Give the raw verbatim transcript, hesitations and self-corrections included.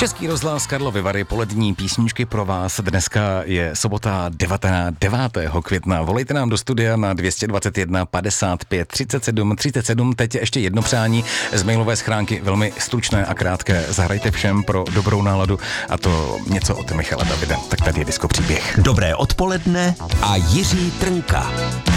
Český rozhlas Karlovy Vary, polední písničky pro vás. Dneska je sobota devátého května. Volejte nám do studia na dvě stě dvacet jedna padesát pět třicet sedm třicet sedm. Teď ještě jedno přání z mailové schránky, velmi stručné a krátké. Zahrajte všem pro dobrou náladu, a to něco od Michala Davida. Tak tady je Disco příběh. Dobré odpoledne a Jiří Trnka.